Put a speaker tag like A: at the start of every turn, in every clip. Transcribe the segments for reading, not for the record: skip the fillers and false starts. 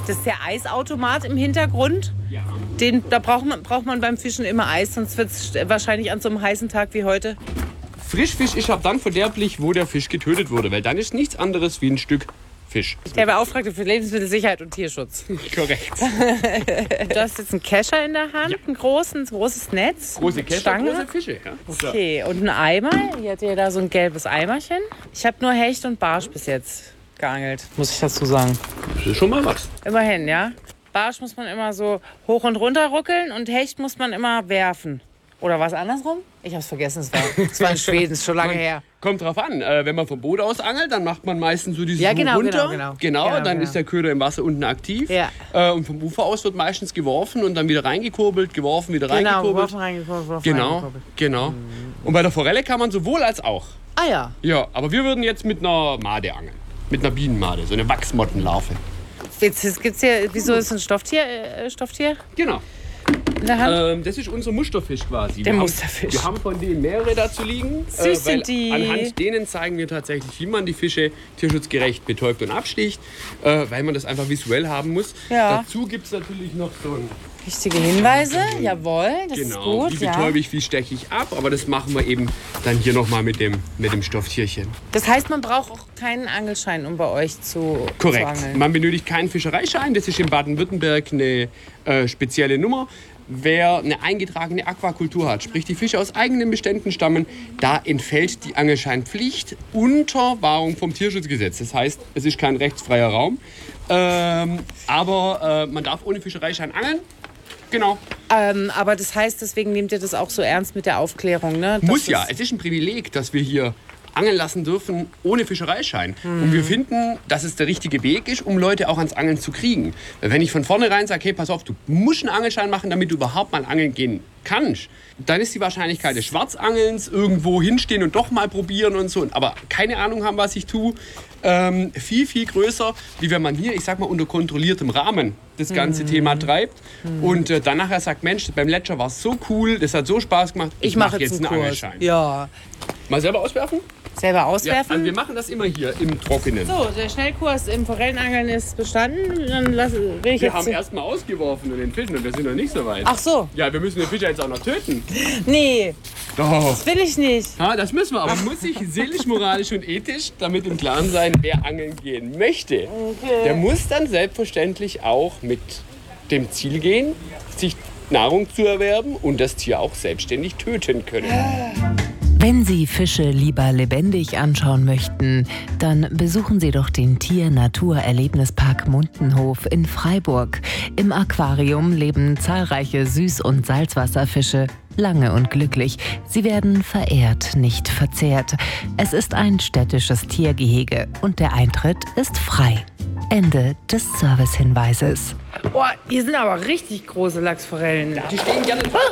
A: Das ist der Eisautomat im Hintergrund.
B: Ja.
A: Da braucht man beim Fischen immer Eis, sonst wird es wahrscheinlich an so einem heißen Tag wie heute.
B: Frischfisch ist ab dann verderblich, wo der Fisch getötet wurde, weil dann ist nichts anderes wie ein Stück Fisch.
A: Der Beauftragte für Lebensmittelsicherheit und Tierschutz.
B: Korrekt.
A: Du hast jetzt einen Kescher in der Hand,
B: Ja.
A: ein großes Netz.
B: Große Käfer,
A: Stange.
B: große Fische. Ja.
A: Okay, und ein Eimer. Hier hat ihr da so ein gelbes Eimerchen. Ich habe nur Hecht und Barsch bis jetzt geangelt, muss ich dazu sagen.
B: Das ist schon mal was.
A: Immerhin, ja. Barsch muss man immer so hoch und runter ruckeln und Hecht muss man immer werfen. Oder war es andersrum? Ich hab's vergessen, es war in Schweden, ist schon lange her.
B: Kommt drauf an, wenn man vom Boot aus angelt, dann macht man meistens so dieses
A: Ja,
B: Buch
A: genau,
B: runter.
A: genau.
B: Dann
A: Genau.
B: ist der Köder im Wasser unten aktiv.
A: Ja.
B: Und vom Ufer aus wird meistens geworfen und dann wieder reingekurbelt, geworfen, wieder
A: Genau,
B: reingekurbelt.
A: reingekurbelt.
B: Genau. Und bei der Forelle kann man sowohl als auch.
A: Ah ja.
B: Ja, aber wir würden jetzt mit einer Made angeln. Mit einer Bienenmade, so eine Wachsmottenlarve.
A: Jetzt gibt's hier, wieso ist ein Stofftier
B: Genau.
A: in der Hand?
B: Das ist unser Musterfisch quasi.
A: Der
B: Wir
A: Musterfisch.
B: Wir haben von denen mehrere dazu liegen.
A: Süß
B: weil
A: sind die.
B: Anhand denen zeigen wir tatsächlich, wie man die Fische tierschutzgerecht betäubt und absticht, weil man das einfach visuell haben muss.
A: Ja.
B: Dazu gibt es natürlich noch so ein
A: Wichtige Hinweise, jawohl, das ist gut.
B: wie betäube ich, wie steche ich ab. Aber das machen wir eben dann hier nochmal mit dem Stofftierchen.
A: Das heißt, man braucht auch keinen Angelschein, um bei euch zu
B: Korrekt.
A: angeln.
B: Man benötigt keinen Fischereischein. Das ist in Baden-Württemberg eine spezielle Nummer. Wer eine eingetragene Aquakultur hat, sprich die Fische aus eigenen Beständen stammen, da entfällt die Angelscheinpflicht unter Wahrung vom Tierschutzgesetz. Das heißt, es ist kein rechtsfreier Raum. Aber man darf ohne Fischereischein angeln. Genau.
A: Aber das heißt, deswegen nehmt ihr das auch so ernst mit der Aufklärung, ne? Dass
B: Muss ja.
A: das-
B: Es ist ein Privileg, dass wir hier angeln lassen dürfen ohne Fischereischein. Und wir finden, dass es der richtige Weg ist, um Leute auch ans Angeln zu kriegen. Weil wenn ich von vornherein sage, hey, pass auf, du musst einen Angelschein machen, damit du überhaupt mal angeln gehen kannst, dann ist die Wahrscheinlichkeit des Schwarzangelns, irgendwo hinstehen und doch mal probieren und so, aber keine Ahnung haben, was ich tue, viel, viel größer, wie wenn man hier, ich sag mal, unter kontrolliertem Rahmen das ganze Thema treibt und dann nachher sagt, Mensch, beim Letscher war es so cool, das hat so Spaß gemacht,
A: Ich mache
B: jetzt
A: jetzt
B: einen
A: einen Kurs.
B: Angelschein.
A: Ja.
B: Mal selber auswerfen?
A: Selber
B: Ja,
A: auswerfen.
B: also wir machen das immer hier im Trockenen.
A: So, der Schnellkurs im Forellenangeln ist bestanden. Dann will ich
B: Wir
A: jetzt
B: haben erst mal ausgeworfen und den Fischen und wir sind noch nicht so weit.
A: Ach so.
B: Ja, wir müssen den Fischer jetzt auch noch töten.
A: Nee,
B: Doch.
A: das will ich nicht.
B: Ja, das müssen wir, aber man muss sich seelisch, moralisch und ethisch damit im Klaren sein, wer angeln gehen möchte. Der muss dann selbstverständlich auch mit dem Ziel gehen, sich Nahrung zu erwerben und das Tier auch selbstständig töten können.
C: Wenn Sie Fische lieber lebendig anschauen möchten, dann besuchen Sie doch den Tier-Natur-Erlebnispark Mundenhof in Freiburg. Im Aquarium leben zahlreiche Süß- und Salzwasserfische. Lange und glücklich. Sie werden verehrt, nicht verzehrt. Es ist ein städtisches Tiergehege und der Eintritt ist frei. Ende des Servicehinweises.
A: Boah, hier sind aber richtig große Lachsforellen.
B: Die stehen gerne dran.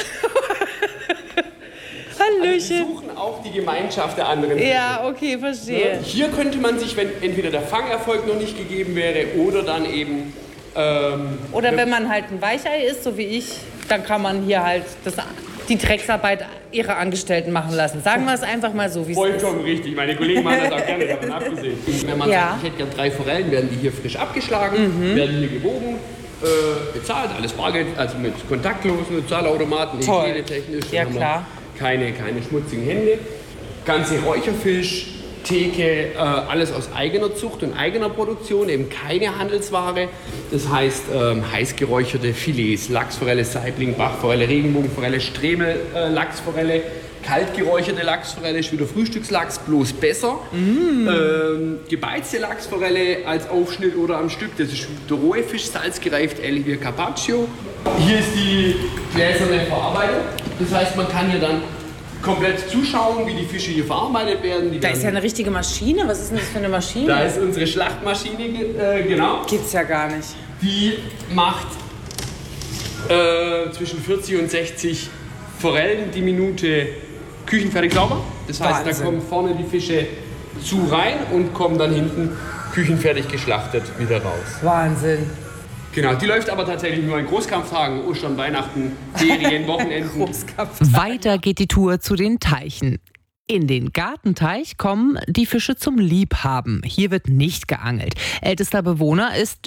B: Die
A: Hallöchen.
B: suchen auch die Gemeinschaft der anderen.
A: Ja, okay, verstehe.
B: Hier könnte man sich, wenn entweder der Fangerfolg noch nicht gegeben wäre oder dann eben
A: Oder wenn man halt ein Weichei ist, so wie ich, dann kann man hier halt die Drecksarbeit ihrer Angestellten machen lassen. Sagen wir es einfach mal so, wie es ist.
B: vollkommen richtig. Meine Kollegen machen das auch gerne, davon abgesehen. Wenn man
A: Ja.
B: sagt, ich hätte gern 3 Forellen, werden die hier frisch abgeschlagen, werden hier gewogen, bezahlt, alles Bargeld, also mit kontaktlosen Zahlautomaten,
A: Toll.
B: hygienetechnisch.
A: Ja,
B: haben wir
A: klar.
B: Keine schmutzigen Hände. Ganze Räucherfisch, Theke, alles aus eigener Zucht und eigener Produktion, eben keine Handelsware. Das heißt, heiß geräucherte Filets, Lachsforelle, Saibling, Bachforelle, Regenbogenforelle, Stremel, Lachsforelle, kalt geräucherte Lachsforelle ist wieder Frühstückslachs, bloß besser. Gebeizte Lachsforelle als Aufschnitt oder am Stück, das ist der rohe Fisch, salzgereift, ähnlich wie Carpaccio. Hier ist die gläserne Verarbeitung. Das heißt, man kann hier dann komplett zuschauen, wie die Fische hier verarbeitet werden.
A: Da ist ja eine richtige Maschine. Was ist denn das für eine Maschine?
B: Da ist unsere Schlachtmaschine, genau.
A: Gibt's ja gar nicht.
B: Die macht zwischen 40 und 60 Forellen die Minute küchenfertig sauber. Das heißt,
A: Wahnsinn.
B: da kommen vorne die Fische zu rein und kommen dann hinten küchenfertig geschlachtet wieder raus.
A: Wahnsinn.
B: Genau, die läuft aber tatsächlich nur an Großkampftagen, Ostern, Weihnachten, Ferien, Wochenenden.
C: Weiter geht die Tour zu den Teichen. In den Gartenteich kommen die Fische zum Liebhaben. Hier wird nicht geangelt. Ältester Bewohner ist